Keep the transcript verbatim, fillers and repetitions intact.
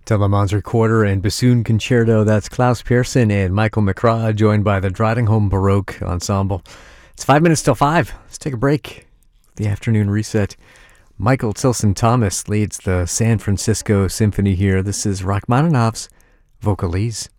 Telemann's Recorder and Bassoon Concerto. That's Klaus Pearson and Michael McCraw, joined by the Dridingholm Baroque Ensemble. It's five minutes till five. Let's take a break. The afternoon reset. Michael Tilson Thomas leads the San Francisco Symphony here. This is Rachmaninoff's Vocalise.